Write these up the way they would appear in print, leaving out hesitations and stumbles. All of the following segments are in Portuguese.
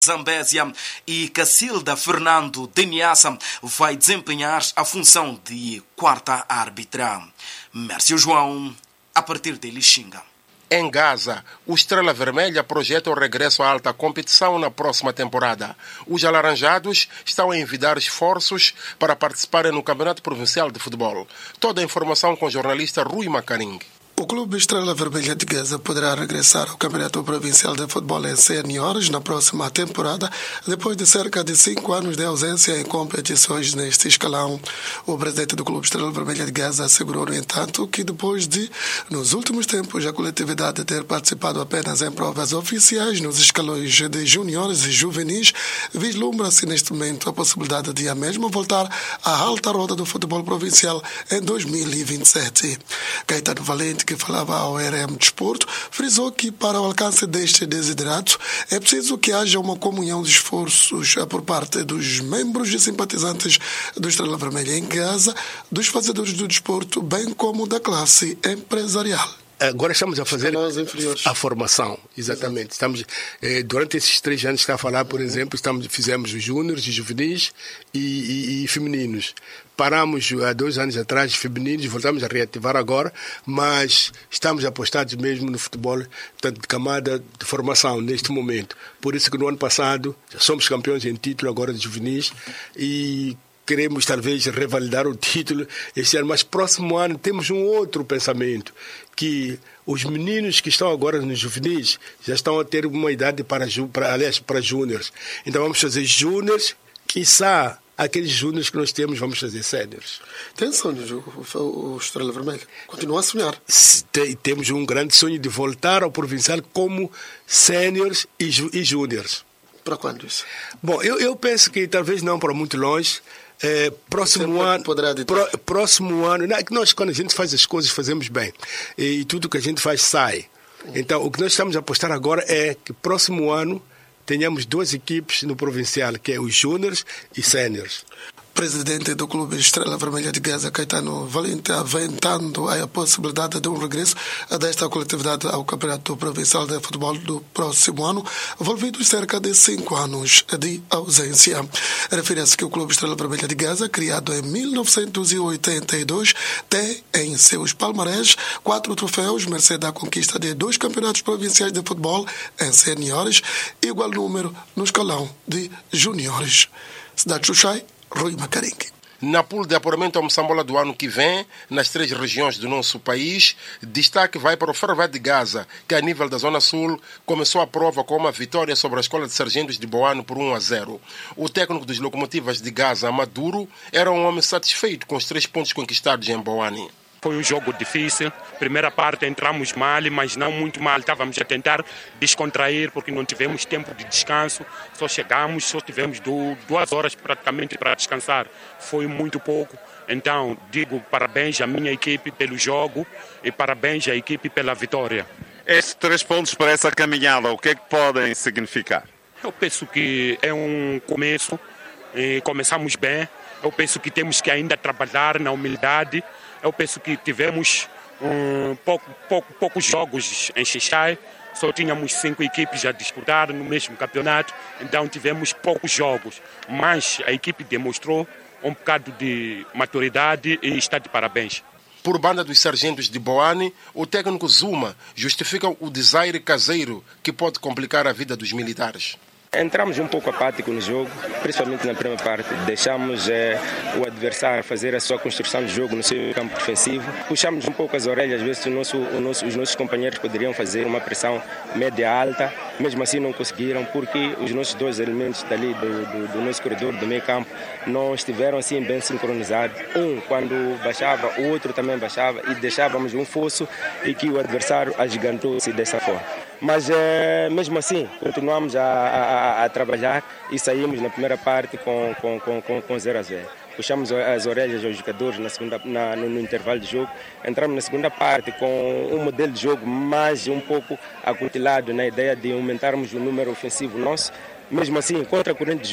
Zambésia e Cacilda Fernando de Niassa vai desempenhar a função de quarta árbitra. Mércio João, a partir de Lixinga. Em Gaza, o Estrela Vermelha projeta o regresso à alta competição na próxima temporada. Os alaranjados estão a envidar esforços para participarem no Campeonato Provincial de Futebol. Toda a informação com o jornalista Rui Macaring. O Clube Estrela Vermelha de Gaza poderá regressar ao Campeonato Provincial de Futebol em Seniores na próxima temporada, depois de cerca de 5 anos de ausência em competições neste escalão. O presidente do Clube Estrela Vermelha de Gaza assegurou, no entanto, que depois de, nos últimos tempos, a coletividade ter participado apenas em provas oficiais nos escalões de juniores e juvenis, vislumbra-se neste momento a possibilidade de a mesma voltar à alta roda do futebol provincial em 2027. Caetano Valente, que falava ao RM Desporto, frisou que para o alcance deste desiderato é preciso que haja uma comunhão de esforços por parte dos membros e simpatizantes do Estrela Vermelha em Gaza, dos fazedores do desporto, bem como da classe empresarial. Agora estamos a fazer a formação, exatamente. Estamos, durante esses 3 anos que está a falar, por exemplo, fizemos os júniores, os juvenis e femininos. Paramos há 2 anos atrás femininos, voltamos a reativar agora, mas estamos apostados mesmo no futebol, portanto, de camada de formação neste momento. Por isso que no ano passado somos campeões em título agora de juvenis e queremos talvez revalidar o título este ano, mas próximo ano temos um outro pensamento, que os meninos que estão agora nos juvenis já estão a ter uma idade para júniores. Então vamos fazer júniores, quiçá aqueles júniores que nós temos vamos fazer séniores. Tem sonho o Estrela Vermelha? Continua a sonhar? Temos um grande sonho de voltar ao provincial como séniores e júniores. Para quando isso? Bom, eu penso que talvez não para muito longe. Próximo ano, nós quando a gente faz as coisas fazemos bem e tudo que a gente faz sai. Então o que nós estamos a apostar agora é que próximo ano tenhamos 2 equipes no provincial, que é os júniores e séniores. Presidente do Clube Estrela Vermelha de Gaza, Caetano Valente, aventando a possibilidade de um regresso desta coletividade ao Campeonato Provincial de Futebol do próximo ano, envolvidos cerca de 5 anos de ausência. Refere-se que o Clube Estrela Vermelha de Gaza, criado em 1982, tem em seus palmarés 4 troféus, mercê à conquista de 2 campeonatos provinciais de futebol em seniores, igual número no escalão de juniores. Cidade Xuxai, Rui Macaring. Na pool de apuramento ao Moçambola do ano que vem, nas 3 regiões do nosso país, destaque vai para o Ferroviário de Gaza, que a nível da Zona Sul começou a prova com uma vitória sobre a Escola de Sargentos de Boano por 1-0. O técnico dos Locomotivas de Gaza, Maduro, era um homem satisfeito com os 3 pontos conquistados em Boane. Foi um jogo difícil. Primeira parte entramos mal, mas não muito mal. Estávamos a tentar descontrair porque não tivemos tempo de descanso. Só tivemos 2 horas praticamente para descansar. Foi muito pouco. Então, digo parabéns à minha equipe pelo jogo e parabéns à equipe pela vitória. Estes 3 pontos para essa caminhada, o que é que podem significar? Eu penso que é um começo. Começamos bem. Eu penso que temos que ainda trabalhar na humildade. Eu penso que tivemos poucos jogos em Xixai, só tínhamos 5 equipes a disputar no mesmo campeonato, então tivemos poucos jogos, mas a equipe demonstrou um bocado de maturidade e está de parabéns. Por banda dos Sargentos de Boane, o técnico Zuma justifica o desaire caseiro que pode complicar a vida dos militares. Entramos um pouco apático no jogo, principalmente na primeira parte. Deixamos o adversário fazer a sua construção de jogo no seu campo defensivo. Puxamos um pouco as orelhas, às vezes os nossos companheiros poderiam fazer uma pressão média-alta, mesmo assim não conseguiram, porque os nossos 2 elementos dali do nosso corredor do meio campo não estiveram assim bem sincronizados. Um quando baixava, o outro também baixava e deixávamos um fosso e que o adversário agigantou-se dessa forma. Mas mesmo assim continuamos a trabalhar e saímos na primeira parte com 0-0. Puxamos as orelhas aos jogadores no intervalo de jogo. Entramos na segunda parte com um modelo de jogo mais um pouco acutilado na ideia de aumentarmos o número ofensivo nosso. Mesmo assim, contra a corrente de jogo,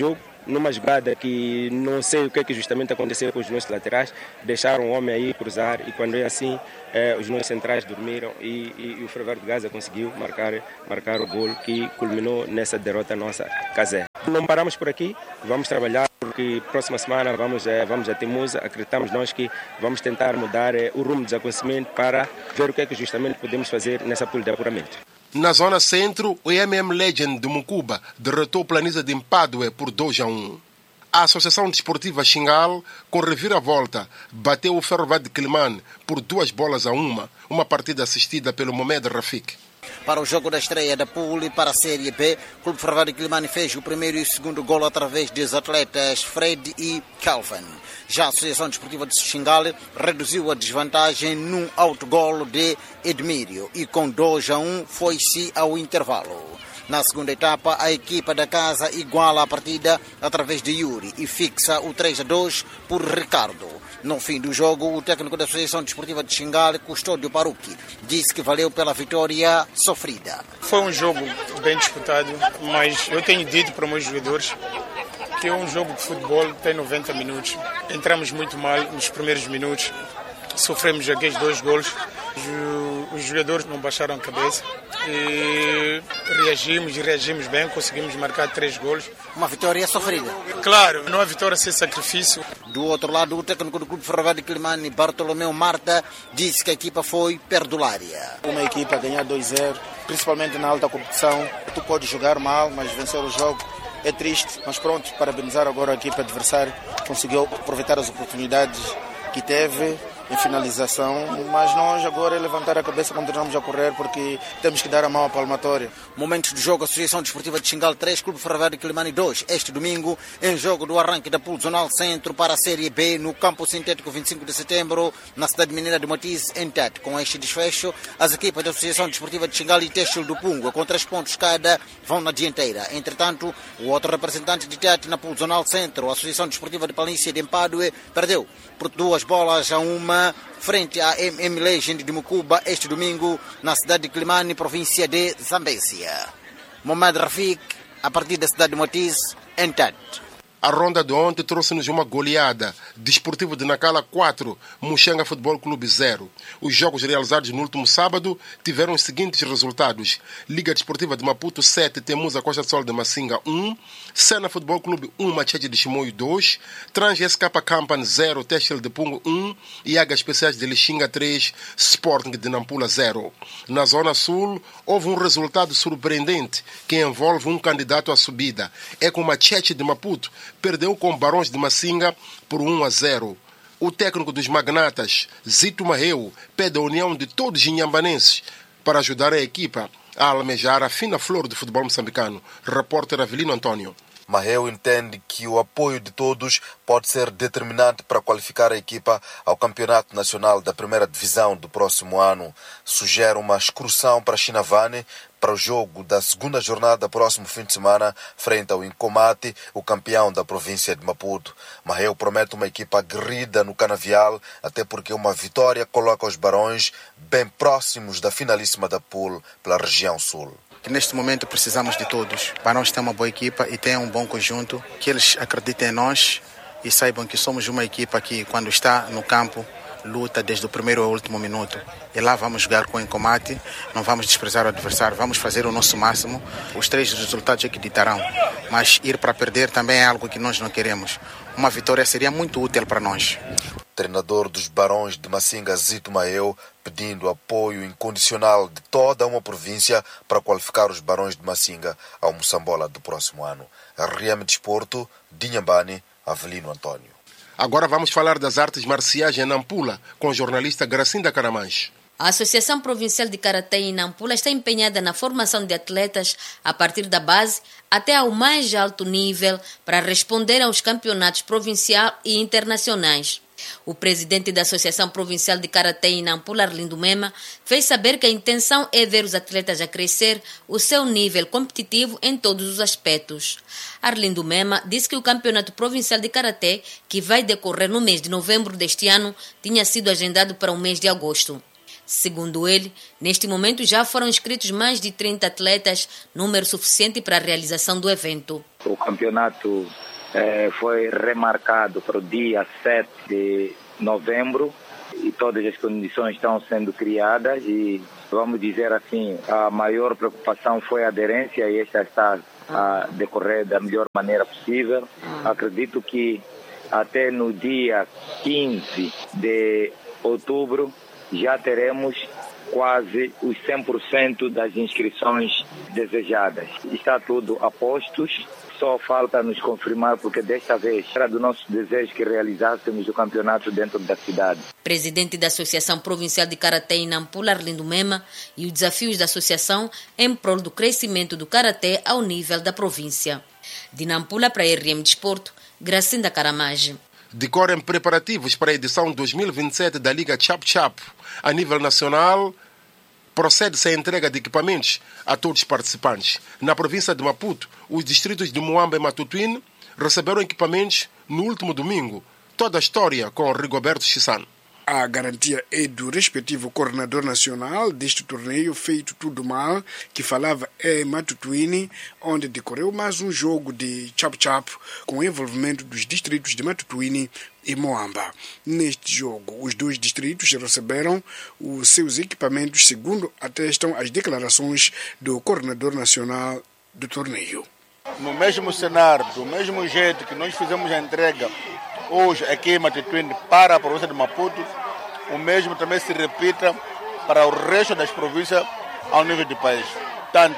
numa jogada que não sei o que é que justamente aconteceu com os nossos laterais, deixaram o homem aí cruzar e quando é assim, os nossos centrais dormiram e o Ferroviário de Gaza conseguiu marcar o gol que culminou nessa derrota nossa caseira. Não paramos por aqui, vamos trabalhar porque próxima semana vamos a Temusa, acreditamos nós que vamos tentar mudar o rumo dos acontecimentos para ver o que é que justamente podemos fazer nessa pool de apuramento. Na zona centro, o MM Legend de Mucuba derrotou o Planiza de Empadue por 2-1. A Associação Desportiva Xingal, com reviravolta, bateu o Ferroviário de Quelimane por 2-1, uma partida assistida pelo Mohamed Rafik. Para o jogo da estreia da Pool e para a Série B, o Clube Ferroviário de Quelimane fez o primeiro e o segundo golo através dos atletas Fred e Calvin. Já a Associação Desportiva de Xingal reduziu a desvantagem num autogolo de Edmírio e com 2-1 foi-se ao intervalo. Na segunda etapa, a equipa da casa iguala a partida através de Yuri e fixa o 3-2 por Ricardo. No fim do jogo, o técnico da Associação Desportiva de Xingal, Custódio Paruqui, disse que valeu pela vitória sofrida. Foi um jogo bem disputado, mas eu tenho dito para os meus jogadores que um jogo de futebol tem 90 minutos. Entramos muito mal nos primeiros minutos, sofremos aqueles 2 golos. Os jogadores não baixaram a cabeça e reagimos bem, conseguimos marcar 3 golos. Uma vitória sofrida. Claro, não é vitória sem sacrifício. Do outro lado, o técnico do Clube Ferroviário de Quelimane, Bartolomeu Marta, disse que a equipa foi perdulária. Uma equipa a ganhar 2-0, principalmente na alta competição. Tu podes jogar mal, mas vencer o jogo é triste. Mas pronto, parabenizar agora a equipa adversária. Conseguiu aproveitar as oportunidades que teve em finalização, mas nós agora é levantar a cabeça quando continuamos a correr porque temos que dar a mão à palmatória. Momentos do jogo, Associação Desportiva de Xingal 3, Clube Ferroviário de Quelimane 2. Este domingo, em jogo do arranque da Pool Zonal Centro para a Série B no Campo Sintético 25 de setembro, na cidade mineira de Motize, em Tete. Com este desfecho, as equipas da Associação Desportiva de Xingal e Têxtil do Punga, com 3 pontos cada, vão na dianteira. Entretanto, o outro representante de Tete na Pool Zonal Centro, a Associação Desportiva de Palícia de Empadue, perdeu por 2-1 frente à MM Legend de Mucuba este domingo na cidade de Quelimane, província de Zambésia. Mohamed Rafik, a partir da cidade de Motize, em Tete. A ronda de ontem trouxe-nos uma goleada. Desportivo de Nacala 4, Muxanga Futebol Clube 0. Os jogos realizados no último sábado tiveram os seguintes resultados. Liga Desportiva de Maputo 7, Temusa Costa do Sol de Massinga 1, Sena Futebol Clube 1, Machete de Chimoio 2, Trans SK Campan 0, Têxtil de Pungo 1 e Águas Especiais de Lixinga 3, Sporting de Nampula 0. Na Zona Sul, houve um resultado surpreendente que envolve um candidato à subida. É com Machete de Maputo, perdeu com Barões de Massinga por 1-0. O técnico dos magnatas, Zito Marreu, pede a união de todos os inhambanenses para ajudar a equipa a almejar a fina flor do futebol moçambicano. Repórter Avelino Antônio. Marreu entende que o apoio de todos pode ser determinante para qualificar a equipa ao Campeonato Nacional da Primeira Divisão do próximo ano. Sugere uma excursão para Chinavane para o jogo da segunda jornada próximo fim de semana frente ao Incomate, o campeão da província de Maputo. Marreu promete uma equipa aguerrida no canavial, até porque uma vitória coloca os Barões bem próximos da finalíssima da Pool pela região sul. Que neste momento precisamos de todos. Barões tem uma boa equipa e tem um bom conjunto, que eles acreditem em nós e saibam que somos uma equipa que, quando está no campo, luta desde o primeiro ao último minuto. E lá vamos jogar com o Incomate, não vamos desprezar o adversário, vamos fazer o nosso máximo. Os 3 resultados é que ditarão, mas ir para perder também é algo que nós não queremos. Uma vitória seria muito útil para nós. Treinador dos Barões de Massinga, Zito Marreu, pedindo apoio incondicional de toda uma província para qualificar os Barões de Massinga ao Moçambola do próximo ano. RM Desporto, Dinhambane, Avelino Antônio. Agora vamos falar das artes marciais em Nampula, com a jornalista Gracinda Caramães. A Associação Provincial de Karatê em Nampula está empenhada na formação de atletas a partir da base até ao mais alto nível para responder aos campeonatos provincial e internacionais. O presidente da Associação Provincial de Karatê em Nampula, Arlindo Mema, fez saber que a intenção é ver os atletas a crescer o seu nível competitivo em todos os aspectos. Arlindo Mema disse que o Campeonato Provincial de Karatê, que vai decorrer no mês de novembro deste ano, tinha sido agendado para o mês de agosto. Segundo ele, neste momento já foram inscritos mais de 30 atletas, número suficiente para a realização do evento. O campeonato foi remarcado para o dia 7 de novembro e todas as condições estão sendo criadas e, vamos dizer assim, a maior preocupação foi a aderência e esta está a decorrer da melhor maneira possível. Acredito que até no dia 15 de outubro já teremos quase os 100% das inscrições desejadas. Está tudo a postos, só falta nos confirmar, porque desta vez era do nosso desejo que realizássemos o campeonato dentro da cidade. Presidente da Associação Provincial de Karatê em Nampula, Arlindo Mema, e os desafios da associação em prol do crescimento do Karatê ao nível da província. De Nampula para a RM Desporto, Gracinda Caramage. Decorrem preparativos para a edição 2027 da Liga Chap Chap. A nível nacional, procede-se a entrega de equipamentos a todos os participantes. Na província de Maputo, os distritos de Moamba e Matutuine receberam equipamentos no último domingo. Toda a história com Rigoberto Chissano. A garantia é do respectivo coordenador nacional deste torneio, feito tudo mal, que falava em Matutuine, onde decorreu mais um jogo de chap-chap com o envolvimento dos distritos de Matutuine e Moamba. Neste jogo, os dois distritos receberam os seus equipamentos, segundo atestam as declarações do coordenador nacional do torneio. No mesmo cenário, do mesmo jeito que nós fizemos a entrega hoje aqui em Matutuine para a província de Maputo, o mesmo também se repita para o resto das províncias ao nível do país. Portanto,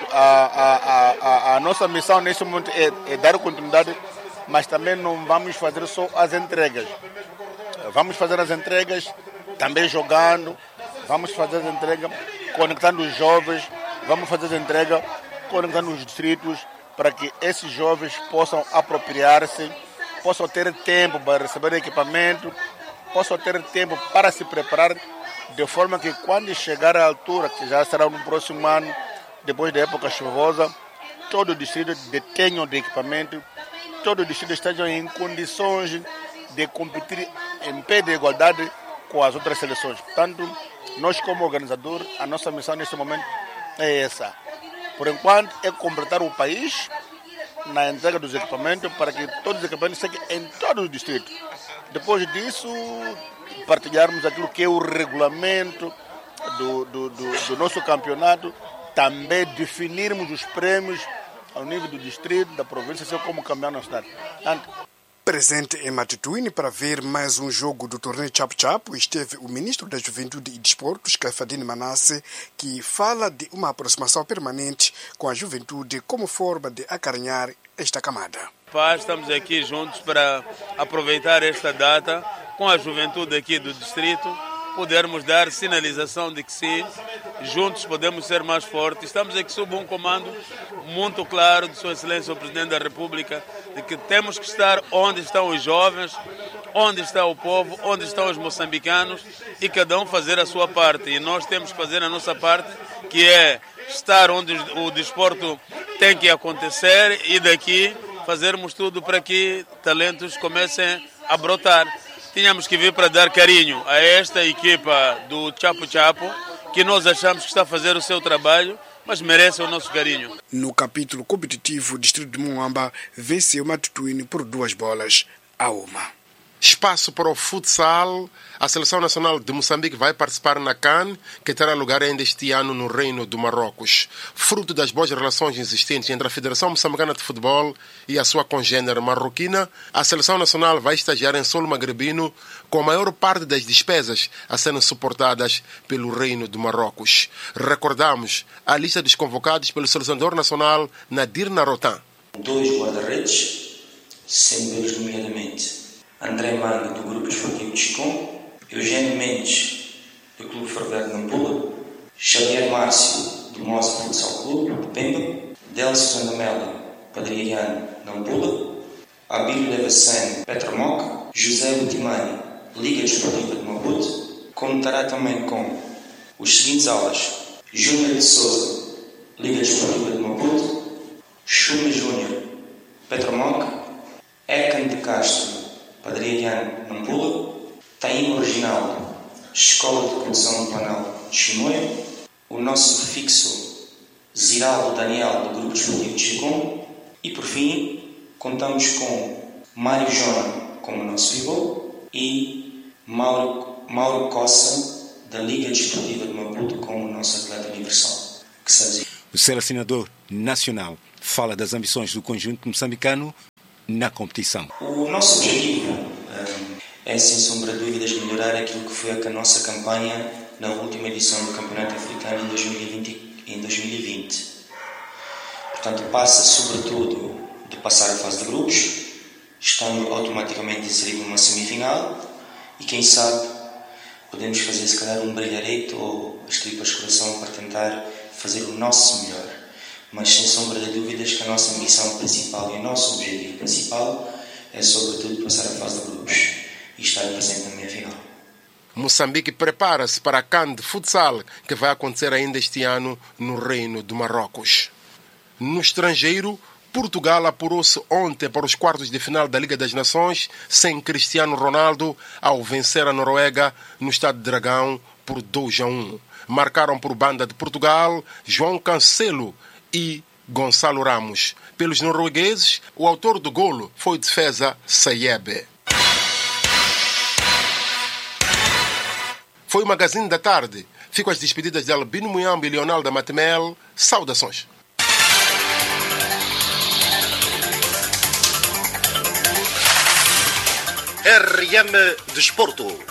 a nossa missão nesse momento é dar continuidade, mas também não vamos fazer só as entregas. Vamos fazer as entregas também jogando, vamos fazer as entregas conectando os jovens, vamos fazer as entregas conectando os distritos para que esses jovens possam apropriar-se, possam ter tempo para receber equipamento, possam ter tempo para se preparar, de forma que quando chegar à altura, que já será no próximo ano, depois da época chuvosa, todo o distrito detenha de equipamento, todo o distrito esteja em condições de competir em pé de igualdade com as outras seleções. Portanto, nós como organizador, a nossa missão neste momento é essa. Por enquanto, é completar o país na entrega dos equipamentos para que todos os equipamentos cheguem em todos os distritos. Depois disso, partilharmos aquilo que é o regulamento do nosso campeonato, também definirmos os prêmios ao nível do distrito, da província, assim como campeão nacional. Presente em Matutuine para ver mais um jogo do torneio Chap-Chap, esteve o ministro da Juventude e Desportos, Cafadine Manasse, que fala de uma aproximação permanente com a juventude como forma de acarinhar esta camada. Estamos aqui juntos para aproveitar esta data com a juventude aqui do distrito, podermos dar sinalização de que sim, juntos podemos ser mais fortes. Estamos aqui sob um comando muito claro de Sua Excelência o Presidente da República, de que temos que estar onde estão os jovens, onde está o povo, onde estão os moçambicanos e cada um fazer a sua parte. E nós temos que fazer a nossa parte, que é estar onde o desporto tem que acontecer e daqui fazermos tudo para que talentos comecem a brotar. Tínhamos que vir para dar carinho a esta equipa do Chapo-Chapo, que nós achamos que está a fazer o seu trabalho, mas merece o nosso carinho. No capítulo competitivo, o distrito de Moamba venceu Matutuine por 2-1. Espaço para o futsal. A Seleção Nacional de Moçambique vai participar na CAN, que terá lugar ainda este ano no Reino do Marrocos. Fruto das boas relações existentes entre a Federação Moçambicana de Futebol e a sua congênere marroquina, a Seleção Nacional vai estagiar em solo magrebino, com a maior parte das despesas a serem suportadas pelo Reino do Marrocos. Recordamos a lista dos convocados pelo selecionador nacional Nadir Narotan. 2 guarda-redes, sendo eles nomeadamente André Manga, do Grupo Esportivo de Chicom, Eugênio Mendes, do Clube Ferroviário de Nampula, Xavier Márcio, do Moça Futsal Clube de Pemba, Delcio Zandamela, Padriano, Nampula, Abílio Levacene, Petromoca, José Utimani, Liga Desportiva de Maputo. Contará também com os seguintes alas: Júnior de Souza, Liga Desportiva de Maputo, Chume Júnior, Petromoca, Ecan de Castro, Padriano, Nampula, Taim Original, Escola de Produção do Planal de Chimoio, o nosso fixo Ziraldo Daniel, do Grupo Esportivo de Chicom, e por fim contamos com Mário Jona como nosso pivô e Mauro Cossa, da Liga Desportiva de Maputo, como nosso atleta universal. O selecionador nacional fala das ambições do conjunto moçambicano na competição. O nosso objetivo é, sem sombra de dúvidas, melhorar aquilo que foi a nossa campanha na última edição do Campeonato Africano em 2020. Portanto, passa sobretudo de passar a fase de grupos, estando automaticamente inserido numa semifinal e, quem sabe, podemos fazer se calhar um brilharete ou as tripas coração para tentar fazer o nosso melhor. Mas sem sombra de dúvidas que a nossa ambição principal e o nosso objetivo principal é sobretudo passar a fase de grupos e estar presente na meia-final. Moçambique prepara-se para a CAN de futsal, que vai acontecer ainda este ano no Reino de Marrocos. No estrangeiro, Portugal apurou-se ontem para os quartos de final da Liga das Nações sem Cristiano Ronaldo ao vencer a Noruega no Estádio de Dragão por 2-1. Marcaram por banda de Portugal João Cancelo e Gonçalo Ramos. Pelos noruegueses, o autor do golo foi o defesa Sayebe. Foi o Magazine da Tarde. Fico às despedidas de Albino Muyambo e Leonel da Matemel. Saudações. RM Desporto.